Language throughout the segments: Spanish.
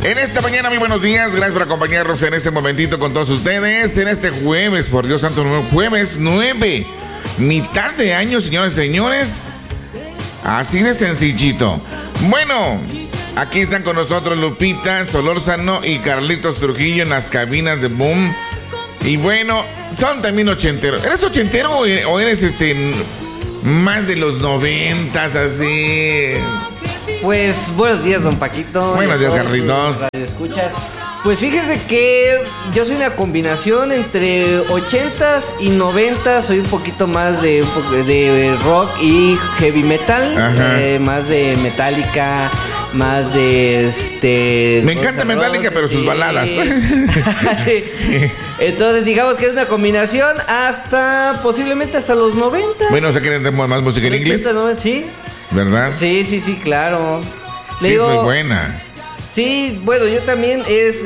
En esta mañana, muy buenos días. Gracias por acompañarnos en este momentito con todos ustedes. En este jueves, por Dios santo, jueves 9. Mitad de año, señores y señores. Así de sencillito. Bueno, aquí están con nosotros Lupita Solórzano y Carlitos Trujillo en las cabinas de Boom. Y bueno, son también ochenteros. ¿Eres ochentero o eres más de los 90s, así? Pues buenos días, don Paquito. Buenos días, Carlitos. ¿Escuchas? Pues fíjese que yo soy una combinación entre 80s y 90s. Soy un poquito más de rock y heavy metal. Más de Metallica, más de Me encanta Metallica, pero sus baladas. Sí. Entonces digamos que es una combinación hasta posiblemente hasta los 90. Bueno, o sea que tenemos más música en inglés. Sí. ¿Verdad? Sí, claro. Sí, es muy buena. Sí, bueno, yo también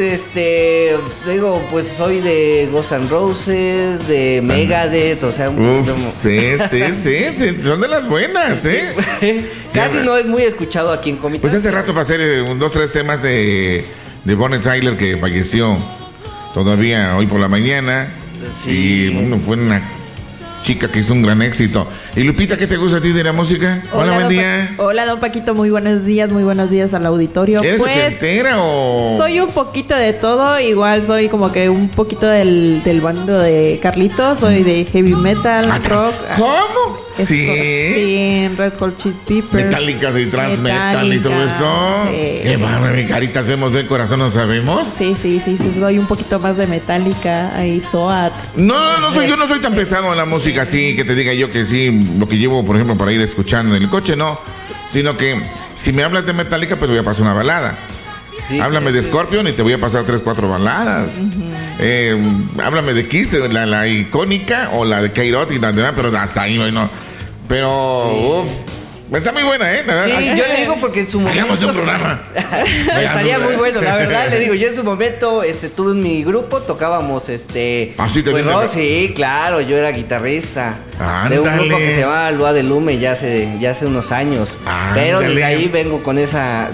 pues soy de Guns N' Roses, de Megadeth, o sea, sí, son de las buenas, Casi no es muy escuchado aquí en Comitán. Pues hace rato pasé 2-3 temas de Bonnie Tyler, que falleció todavía hoy por la mañana. Sí. Y bueno, fue una chica que hizo un gran éxito. Y Lupita, ¿qué te gusta a ti de la música? Hola, buen día. Hola, don Paquito, muy buenos días al auditorio. ¿Eres ochentera o...? Soy un poquito de todo, igual soy como que un poquito del bando de Carlitos, soy de heavy metal, rock. ¿Cómo? Sí, Red Hot Chili Peppers. Metallica y Trans Metal y todo esto. Qué bárbaro, mi caritas, vemos bien, corazón, ¿no sabemos? Sí, soy un poquito más de Metallica, ahí SOAT. Yo no soy tan pesado en la música así, que te diga yo que sí, lo que llevo, por ejemplo, para ir escuchando en el coche, no. Sino que si me hablas de Metallica, pues voy a pasar una balada. Sí, háblame de Scorpion y te voy a pasar 3-4 baladas. Háblame de Kiss, la icónica, o la de K-Dot y la demás, pero hasta ahí no. Pero, está muy buena, Sí, yo le digo porque en su momento... Hagamos un programa. Estaría muy bueno, la verdad, le digo, yo en su momento tuve en mi grupo, tocábamos ¿Ah, sí, pues, sí, claro, yo era guitarrista. Ándale. De un grupo que se llamaba Lua de Lume ya hace unos años. Ándale. Pero desde ahí vengo con esa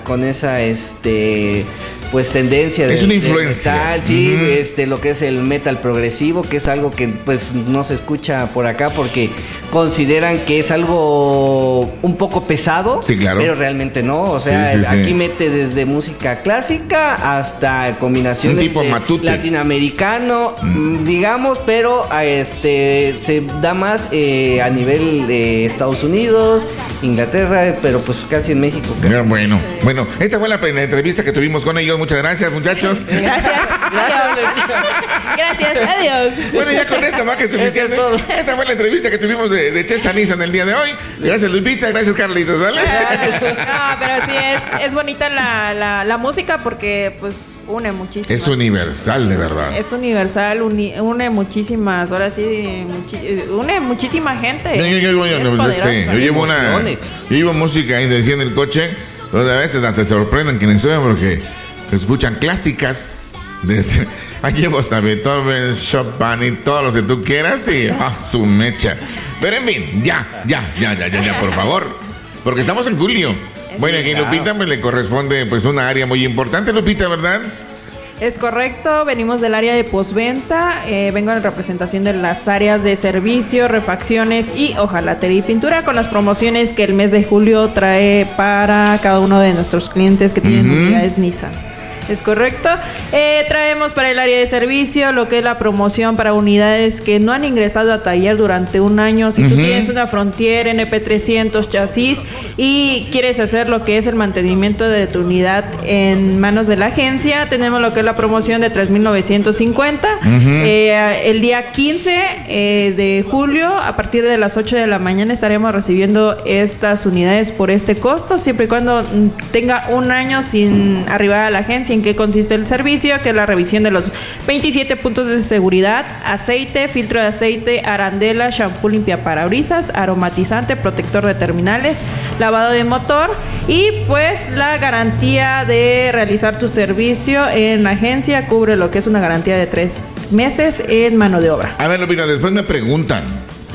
pues tendencia es una influencia metal, sí, lo que es el metal progresivo, que es algo que pues no se escucha por acá porque consideran que es algo un poco pesado, sí, claro, pero realmente no, o sea, aquí mete desde música clásica hasta combinaciones un tipo de matute latinoamericano, digamos, pero se da más a nivel de Estados Unidos, Inglaterra, pero pues casi en México. Bueno, esta fue la entrevista que tuvimos con ellos. Muchas gracias, muchachos. Gracias, adiós. Bueno, ya con esta más que suficiente. Esta fue la entrevista que tuvimos de Chesa Nissan el día de hoy. Gracias, Lupita, gracias, Carlitos, ¿vale? No, pero sí es bonita la música porque pues une muchísimas. Es universal, de verdad. Es universal, une muchísimas, ahora sí, une muchísima gente. Yo llevo música ahí decía en el coche, donde a veces hasta se sorprenden quienes suenan porque escuchan clásicas. Aquí llevo hasta Beethoven, Chopin y todos los que tú quieras y su mecha. Pero en fin, ya, por favor, porque estamos en julio. Bueno, aquí Lupita pues le corresponde pues una área muy importante, Lupita, ¿verdad? Es correcto, venimos del área de postventa, vengo en representación de las áreas de servicio, refacciones y hojalatería y pintura con las promociones que el mes de julio trae para cada uno de nuestros clientes que tienen unidades Nissan. Es correcto. Traemos para el área de servicio lo que es la promoción para unidades que no han ingresado a taller durante un año. Si tú tienes una Frontier NP300 chasis y quieres hacer lo que es el mantenimiento de tu unidad en manos de la agencia, tenemos lo que es la promoción de 3,950. El día 15 de julio, a partir de las 8 de la mañana, estaremos recibiendo estas unidades por este costo, siempre y cuando tenga un año sin arribar a la agencia. ¿En qué consiste el servicio? Que es la revisión de los 27 puntos de seguridad, aceite, filtro de aceite, arandela, shampoo limpiaparabrisas, aromatizante, protector de terminales, lavado de motor y pues la garantía de realizar tu servicio en la agencia cubre lo que es una garantía de 3 meses en mano de obra. A ver, Lupita, después me preguntan,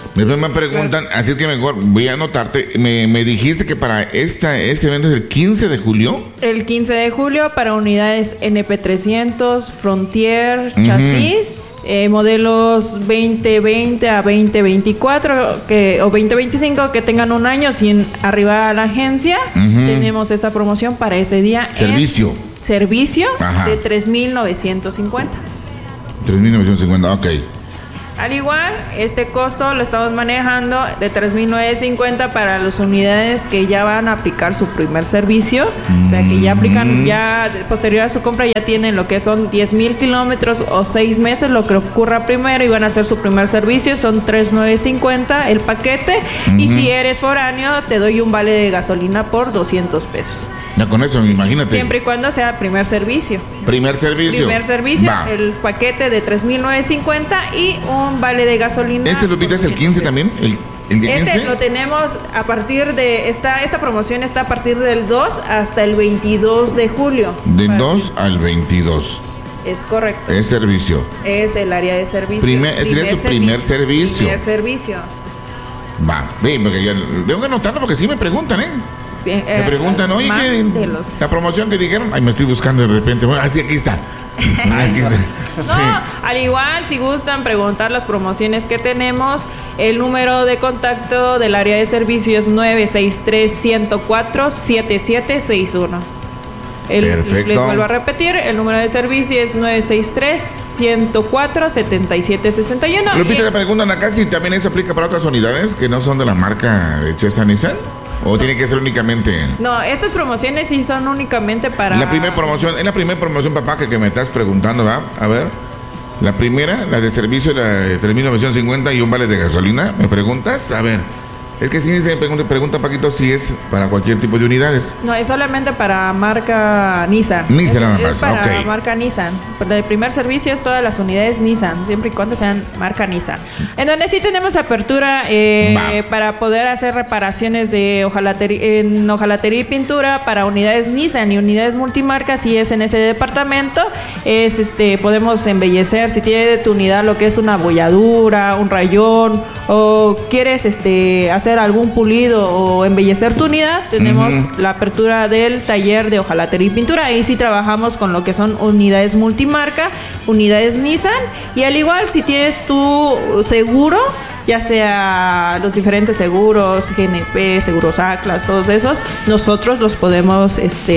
Después me preguntan, así es que mejor voy a anotarte. Me dijiste que para ese evento es el 15 de julio. El 15 de julio para unidades NP300, Frontier, chasis, modelos 2020 a 2024 o 2025 que tengan un año sin arribar a la agencia. Tenemos esta promoción para ese día. Servicio de 3,950. 3,950, ok. Al igual, este costo lo estamos manejando de 3,950 para las unidades que ya van a aplicar su primer servicio. O sea, que ya aplican, ya posterior a su compra, ya tienen lo que son 10,000 kilómetros o 6 meses, lo que ocurra primero, y van a hacer su primer servicio. Son 3,950 el paquete. Y si eres foráneo, te doy un vale de gasolina por 200 pesos. Ya con eso, imagínate. Siempre y cuando sea primer servicio. Primer servicio, el paquete de 3,950 y un vale de gasolina. Lupita, es el 15 también. ¿El día 15? Lo tenemos a partir de esta promoción está a partir del 2 hasta el 22 de julio. Del 2 al 22. Es correcto. Es servicio. Es el área de servicio. Sería su primer servicio. Primer servicio. Va, bien, porque ya tengo que anotarlo porque sí me preguntan, Sí, me preguntan, oye, la promoción que dijeron, ay, me estoy buscando de repente. Bueno, así aquí está. Aquí está. No, al igual, si gustan preguntar las promociones que tenemos, el número de contacto del área de servicio es 963-104-7761. Perfecto. Les vuelvo a repetir, el número de servicio es 963-104-7761. Lupita, le preguntan acá si también eso aplica para otras unidades que no son de la marca de Chesa Nissan. ¿O tiene que ser únicamente? No, estas promociones sí son únicamente para... Es la primera promoción, papá, que me estás preguntando, ¿va? A ver. La primera, la de servicio, la de 3,950 y un vale de gasolina. ¿Me preguntas? A ver. Es que sí se pregunta Paquito si es para cualquier tipo de unidades. No, es solamente para marca Nissan. Nada más, es para marca Nissan. El primer servicio es todas las unidades Nissan, siempre y cuando sean marca Nissan. En donde sí tenemos apertura para poder hacer reparaciones de hojalatería y pintura para unidades Nissan y unidades multimarcas. Si es en ese departamento, podemos embellecer. Si tiene tu unidad lo que es una abolladura, un rayón, o quieres hacer algún pulido o embellecer tu unidad, tenemos la apertura del taller de hojalatería y pintura. Ahí sí trabajamos con lo que son unidades multimarca, unidades Nissan, y al igual si tienes tu seguro, ya sea los diferentes seguros, GNP, seguros Atlas, todos esos, nosotros les podemos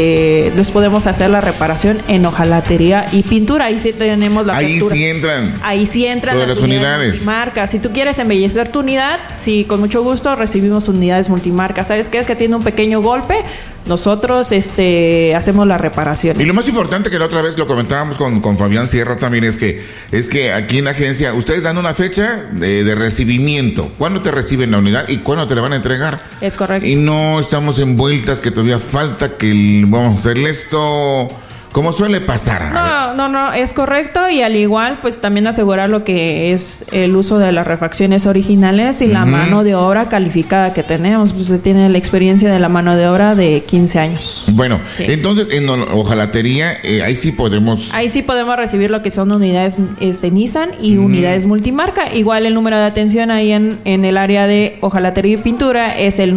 hacer la reparación en hojalatería y pintura. Ahí sí tenemos la apertura. Ahí sí entran las unidades multimarcas. Si tú quieres embellecer tu unidad, sí, con mucho gusto recibimos unidades multimarcas. ¿Sabes qué? Es que tiene un pequeño golpe, nosotros hacemos la reparación. Y lo más importante, que la otra vez lo comentábamos con Fabián Sierra también, es que aquí en la agencia ustedes dan una fecha de recibimiento. ¿Cuándo te reciben la unidad y cuándo te la van a entregar? Es correcto. Y no estamos envueltas que todavía falta que vamos a hacerle esto, como suele pasar. No, es correcto. Y al igual, pues también asegurar lo que es el uso de las refacciones originales y la mano de obra calificada que tenemos. Pues se tiene la experiencia de la mano de obra de 15 años. Bueno, sí. Entonces en hojalatería, ahí sí podemos recibir lo que son unidades Nissan y unidades multimarca. Igual el número de atención ahí en el área de hojalatería y pintura es el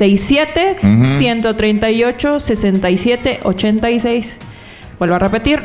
967-138-6786. Vuelvo a repetir,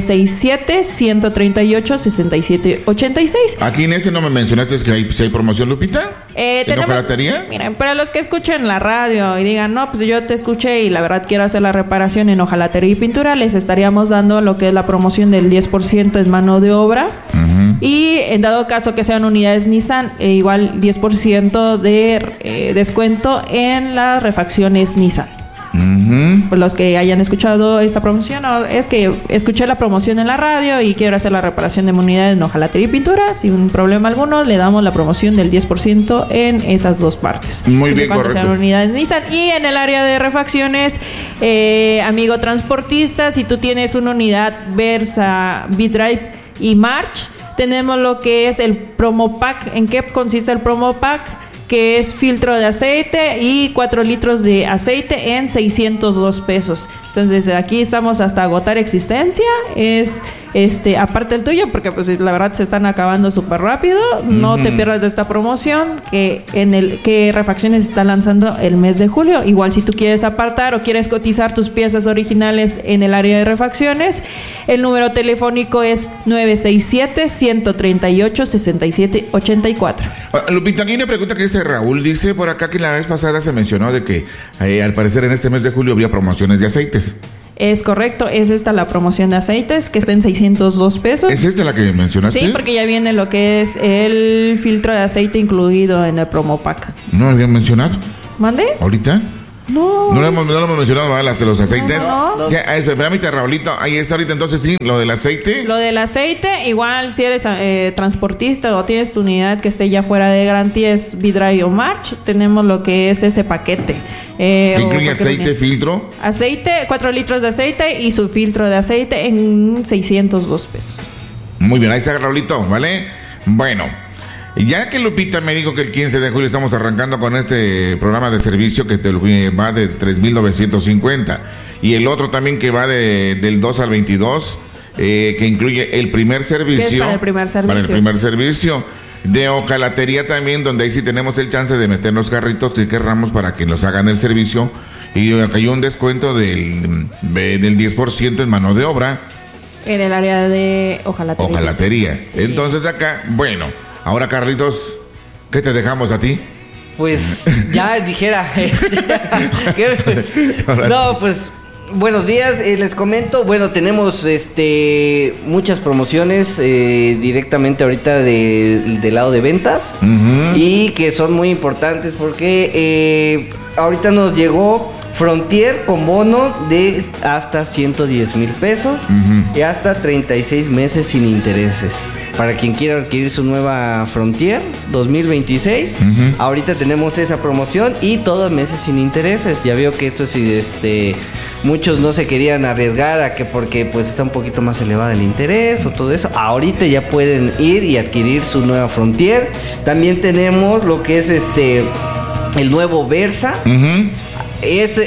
967-138-6786. Aquí en no me mencionaste que hay promoción, Lupita. ¿En hojalatería? Miren, para los que escuchen la radio y digan, no, pues yo te escuché y la verdad quiero hacer la reparación en hojalatería y pintura, les estaríamos dando lo que es la promoción del 10% en mano de obra. Y en dado caso que sean unidades Nissan, igual 10% de descuento en las refacciones Nissan. Pues los que hayan escuchado esta promoción, es que escuché la promoción en la radio y quiero hacer la reparación de mi unidad en hojalatería y pintura, sin problema alguno le damos la promoción del 10% en esas dos partes. Muy bien, correcto. Sean unidades Nissan. Y en el área de refacciones, amigo transportista, si tú tienes una unidad Versa, B-Drive y March, tenemos lo que es el promo pack. ¿En qué consiste el promo pack? que es filtro de aceite y 4 litros de aceite en 602 pesos. Entonces aquí estamos hasta agotar existencia. Es aparte el tuyo, porque pues la verdad se están acabando súper rápido. No te pierdas de esta promoción que Refacciones está lanzando el mes de julio. Igual si tú quieres apartar o quieres cotizar tus piezas originales en el área de refacciones, el número telefónico es 967-138-6784. Lupita, aquí una pregunta que dice Raúl. Dice por acá que la vez pasada se mencionó de que al parecer en este mes de julio había promociones de aceites. Es correcto, es esta la promoción de aceites que está en 602 pesos. ¿Es esta la que mencionaste? Sí, porque ya viene lo que es el filtro de aceite incluido en el promo pack. ¿No lo habían mencionado? ¿Mande? ¿Ahorita? No. No lo hemos mencionado, ¿vale? Los aceites. No. Sí, espérame, Raulito. Ahí está ahorita, entonces sí, lo del aceite. Lo del aceite, igual si eres transportista o tienes tu unidad que esté ya fuera de garantía, es Vidray o March, tenemos lo que es ese paquete. ¿Incluye aceite, filtro? Aceite, 4 litros de aceite y su filtro de aceite en 602 pesos. Muy bien, ahí está Raulito, ¿vale? Bueno, ya que Lupita me dijo que el 15 de julio estamos arrancando con este programa de servicio que va de 3,950 y el otro también que va del 2 al 22, que incluye el primer servicio. ¿Qué es para el primer servicio? Para el primer servicio. De hojalatería también, donde ahí sí tenemos el chance de meter los carritos que querramos para que nos hagan el servicio. Y acá hay un descuento del 10% en mano de obra. En el área de hojalatería. Sí. Entonces acá, bueno, ahora Carlitos, ¿qué te dejamos a ti? Pues ya dijera. No, pues buenos días, les comento. Bueno, tenemos muchas promociones directamente ahorita del lado de ventas, y que son muy importantes porque ahorita nos llegó Frontier con bono de hasta 110,000 pesos y hasta 36 meses sin intereses. Para quien quiera adquirir su nueva Frontier 2026, ahorita tenemos esa promoción y todos meses sin intereses. Ya veo que esto muchos no se querían arriesgar a que porque pues está un poquito más elevado el interés o todo eso. Ahorita ya pueden ir y adquirir su nueva Frontier. También tenemos lo que es el nuevo Versa. Esto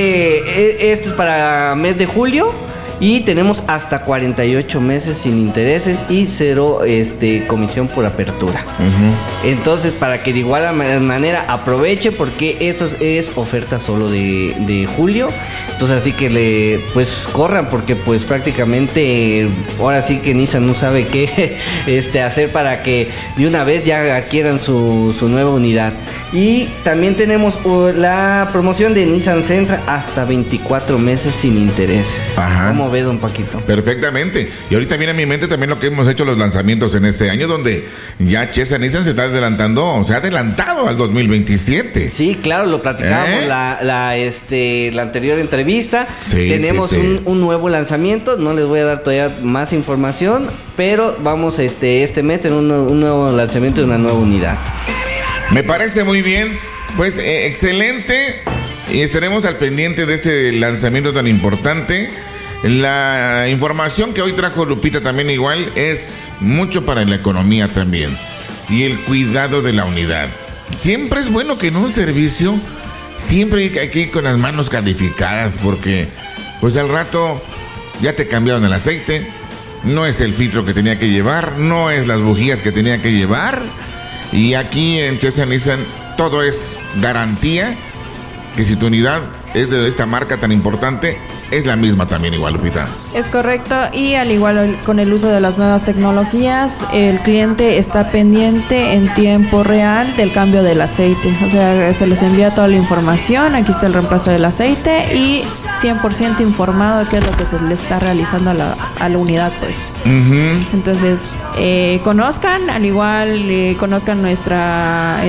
es para mes de julio y tenemos hasta 48 meses sin intereses y 0 comisión por apertura. Entonces, para que de igual manera aproveche, porque esto es oferta solo de julio. Entonces, así que corran, porque pues prácticamente ahora sí que Nissan no sabe qué hacer para que de una vez ya adquieran su nueva unidad. Y también tenemos la promoción de Nissan Sentra hasta 24 meses sin intereses. Ajá. ¿Cómo ve, don Paquito? Perfectamente. Y ahorita viene a mi mente también lo que hemos hecho los lanzamientos en este año, donde ya Nissan se está se ha adelantado al 2027. Sí, claro, lo platicábamos la anterior entrevista. Sí, tenemos sí. Un nuevo lanzamiento. No les voy a dar todavía más información, pero vamos este mes en un nuevo lanzamiento de una nueva unidad. Me parece muy bien, pues excelente, y estaremos al pendiente de este lanzamiento tan importante. La información que hoy trajo Lupita también igual es mucho para la economía también y el cuidado de la unidad. Siempre es bueno que en un servicio siempre hay que ir con las manos calificadas, porque pues al rato ya te cambiaron el aceite, no es el filtro que tenía que llevar, no es las bujías que tenía que llevar. Y aquí en Chesa Nissan todo es garantía, que si tu unidad es de esta marca tan importante, es la misma también igual, Lupita. Es correcto, y al igual con el uso de las nuevas tecnologías, el cliente está pendiente en tiempo real del cambio del aceite. O sea, se les envía toda la información, aquí está el reemplazo del aceite y 100% informado de qué es lo que se le está realizando a la unidad, pues. Entonces, conozcan, al igual conozcan nuestra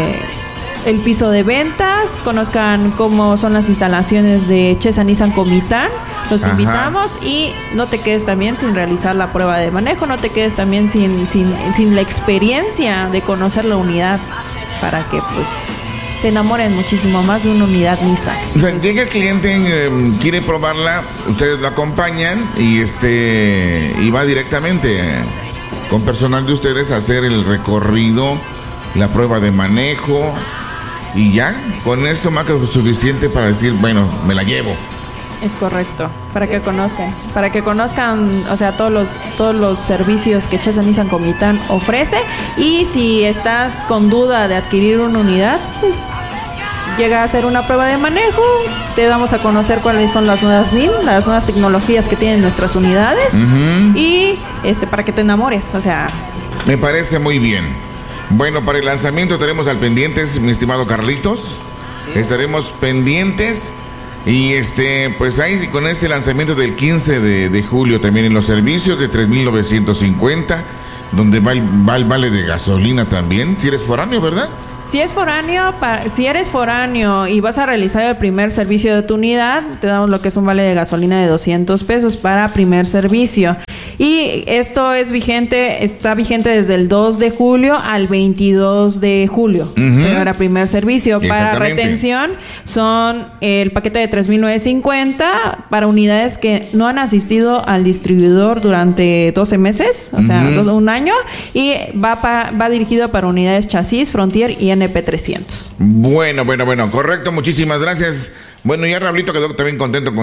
el piso de ventas, conozcan cómo son las instalaciones de Chesa Nissan Comitán. Los invitamos, y no te quedes también sin realizar la prueba de manejo, no te quedes también sin la experiencia de conocer la unidad, para que pues se enamoren muchísimo más de una unidad Nissan. O sea, llega el cliente, quiere probarla, ustedes lo acompañan y va directamente con personal de ustedes a hacer el recorrido la prueba de manejo y ya, con esto más que suficiente para decir, bueno, me la llevo. Es correcto, para que conozcan, o sea, todos los servicios que Chesa Nissan Comitán ofrece. Y si estás con duda de adquirir una unidad, pues llega a hacer una prueba de manejo, te damos a conocer cuáles son las nuevas NIM, las nuevas tecnologías que tienen nuestras unidades, y para que te enamores, o sea. Me parece muy bien. Bueno, para el lanzamiento tenemos al pendientes, mi estimado Carlitos. Sí. Estaremos pendientes. Y pues ahí con este lanzamiento del 15 de julio también en los servicios de 3,950, donde va el vale de gasolina también, si eres foráneo, ¿verdad? Si eres foráneo y vas a realizar el primer servicio de tu unidad, te damos lo que es un vale de gasolina de 200 pesos para primer servicio. Y esto está vigente desde el 2 de julio al 22 de julio. Para primer servicio. Para retención son el paquete de 3,950 para unidades que no han asistido al distribuidor durante 12 meses, o sea, un año. Y va dirigido para unidades chasis, Frontier y NP300. Bueno, correcto, muchísimas gracias. Bueno, ya Raulito quedó también contento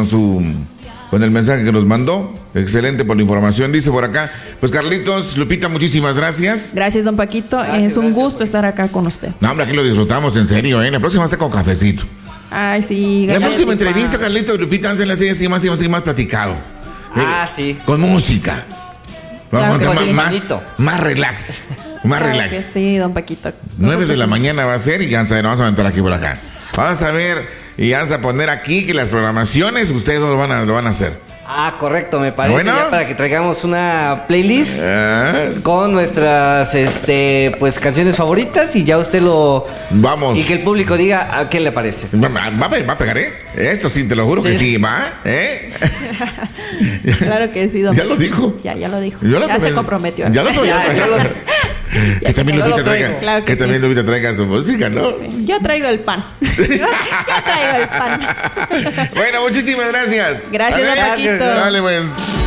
con el mensaje que nos mandó. Excelente por la información, dice por acá. Pues Carlitos, Lupita, muchísimas gracias. Gracias, don Paquito. Es un gusto estar acá con usted. No, hombre, aquí lo disfrutamos en serio, ¿eh? La próxima va a ser con cafecito. Ay, sí. La próxima entrevista, Carlitos y Lupita, hacen así más platicado. Sí. Con música. Claro más relax. Más relax. Que sí, don Paquito. 9 de la mañana va a ser y ya nos vamos a aventar aquí por acá. Vamos a ver y vamos a poner aquí que las programaciones ustedes lo van a hacer. Correcto, me parece. Bueno, ya para que traigamos una playlist con nuestras pues canciones favoritas y ya usted vamos. Y que el público diga a qué le parece. Va a pegar, Esto sí, te lo juro que sí, va, Claro que sí, don. Ya lo dijo. Ya lo dijo. Ya se comprometió. Ya lo que también Lupita traiga su música, ¿no? Sí. Yo traigo el pan. Bueno, muchísimas gracias. Gracias, don Paquito. Dale, pues.